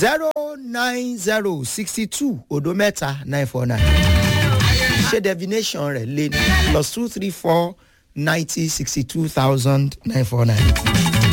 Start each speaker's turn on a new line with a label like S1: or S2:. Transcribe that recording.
S1: 09062 odo mẹ́ta 949 ṣé divination rẹ̀ lé ní +234 90 62,949.